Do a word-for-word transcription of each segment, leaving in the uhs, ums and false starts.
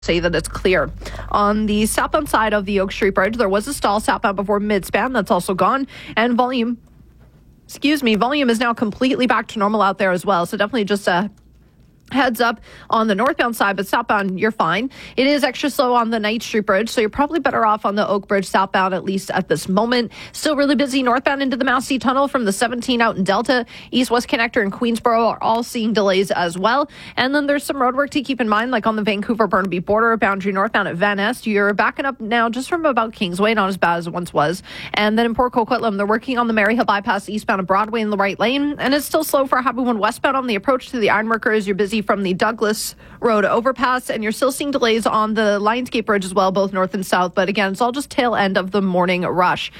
say that it's clear. On the southbound side of the Oak Street Bridge, there was a stall southbound before midspan. That's also gone. And volume, excuse me, volume is now completely back to normal out there as well. So definitely just a heads up on the northbound side, but southbound, you're fine. It is extra slow on the Knight Street Bridge, so you're probably better off on the Oak Bridge southbound, at least at this moment. Still really busy northbound into the Massey Tunnel from the seventeen out in Delta. East-West Connector and Queensboro are all seeing delays as well. And then there's some road work to keep in mind, like on the Vancouver-Burnaby border, boundary northbound at Van Est. You're backing up now just from about Kingsway, not as bad as it once was. And then in Port Coquitlam, they're working on the Maryhill bypass eastbound of Broadway in the right lane. And it's still slow for Highway one westbound on the approach to the Ironworkers. You're busy from the Douglas Road overpass, and you're still seeing delays on the Lionsgate Bridge as well, both north and south. But again, it's all just tail end of the morning rush.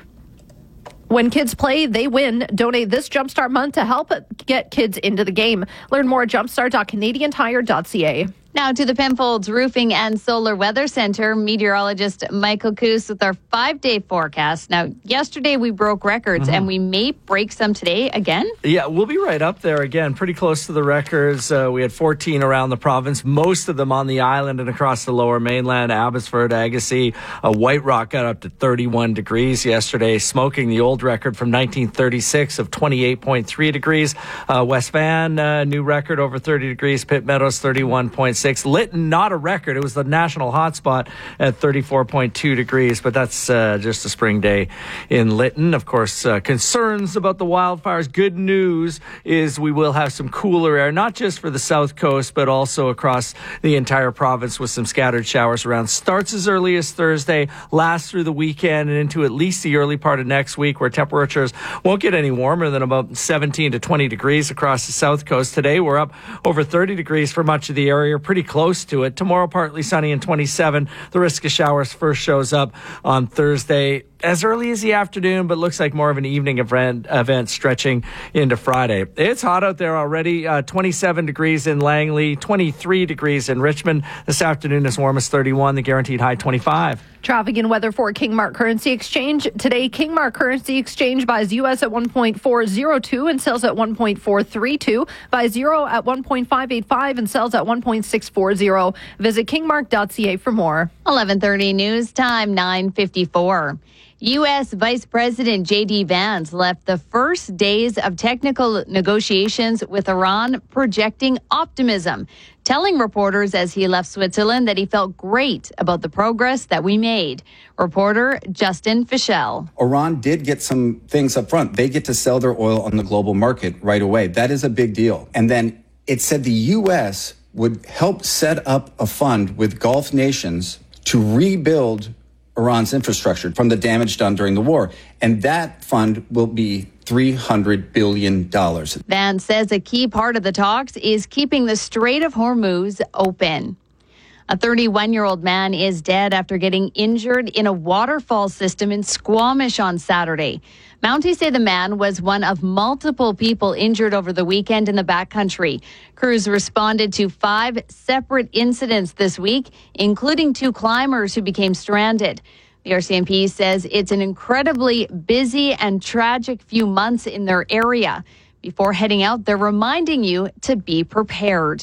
When kids play, they win. Donate this Jumpstart month to help get kids into the game. Learn more at jumpstart dot canadian tire dot c a. Now to the Penfolds Roofing and Solar Weather Center. Meteorologist Michael Coos with our five-day forecast. Now, yesterday we broke records, mm-hmm. and we may break some today again. Yeah, we'll be right up there again, pretty close to the records. Uh, we had fourteen around the province, most of them on the island and across the lower mainland. Abbotsford, Agassiz, uh, White Rock got up to thirty-one degrees yesterday, smoking the old record from nineteen thirty-six of twenty-eight point three degrees. Uh, West Van, uh, new record over thirty degrees. Pitt Meadows, thirty-one point six. Lytton, not a record. It was the national hotspot at thirty-four point two degrees, but that's uh, just a spring day in Lytton. Of course, uh, concerns about the wildfires. Good news is we will have some cooler air, not just for the south coast, but also across the entire province with some scattered showers around. Starts as early as Thursday, lasts through the weekend and into at least the early part of next week, where temperatures won't get any warmer than about seventeen to twenty degrees across the south coast. Today, we're up over thirty degrees for much of the area, pretty close to it. Tomorrow, partly sunny and twenty-seven. The risk of showers first shows up on Thursday as early as the afternoon, but looks like more of an evening event, event stretching into Friday. It's hot out there already. Uh, twenty-seven degrees in Langley, twenty-three degrees in Richmond. This afternoon as warm as thirty-one, the guaranteed high twenty-five. Traffic and weather for Kingmark Currency Exchange. Today, Kingmark Currency Exchange buys U S at one point four oh two and sells at one point four three two. Buys euro at one point five eight five and sells at one point six four zero. Visit kingmark dot c a for more. eleven thirty news time, nine fifty-four. U S. Vice President J D. Vance left the first days of technical negotiations with Iran projecting optimism, telling reporters as he left Switzerland that he felt great about the progress that we made. Reporter Justin Fischel. Iran did get some things up front. They get to sell their oil on the global market right away. That is a big deal. And then it said the U S would help set up a fund with Gulf nations to rebuild Iran's infrastructure from the damage done during the war. And that fund will be three hundred billion dollars. Vance says a key part of the talks is keeping the Strait of Hormuz open. A thirty-one-year-old man is dead after getting injured in a waterfall system in Squamish on Saturday. Mounties say the man was one of multiple people injured over the weekend in the backcountry. Crews responded to five separate incidents this week, including two climbers who became stranded. The R C M P says it's an incredibly busy and tragic few months in their area. Before heading out, they're reminding you to be prepared.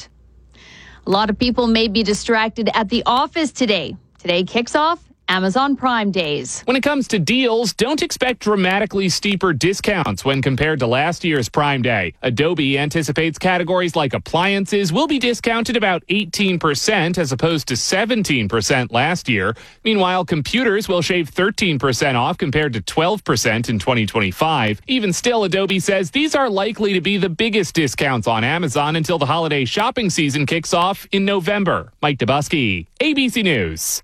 A lot of people may be distracted at the office today. Today kicks off Amazon Prime Days. When it comes to deals, don't expect dramatically steeper discounts when compared to last year's Prime Day. Adobe anticipates categories like appliances will be discounted about eighteen percent as opposed to seventeen percent last year. Meanwhile, computers will shave thirteen percent off compared to twelve percent in twenty twenty-five. Even still, Adobe says these are likely to be the biggest discounts on Amazon until the holiday shopping season kicks off in November. Mike Dubusky, A B C News.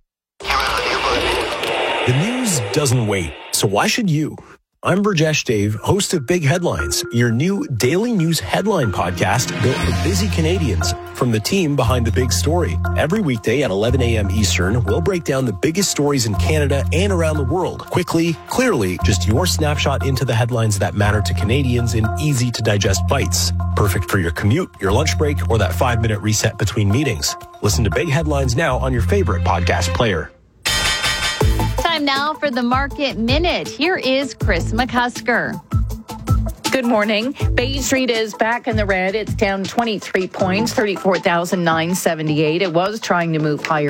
The news doesn't wait, so why should you? I'm Burjesh Dave, host of Big Headlines, your new daily news headline podcast built for busy Canadians. From the team behind the big story. Every weekday at eleven a.m. Eastern, we'll break down the biggest stories in Canada and around the world. Quickly, clearly, just your snapshot into the headlines that matter to Canadians in easy-to-digest bites. Perfect for your commute, your lunch break, or that five-minute reset between meetings. Listen to Big Headlines now on your favorite podcast player. Time now for the Market Minute. Here is Chris McCusker. Good morning. Bay Street is back in the red. It's down twenty-three points, thirty-four thousand nine hundred seventy-eight. It was trying to move higher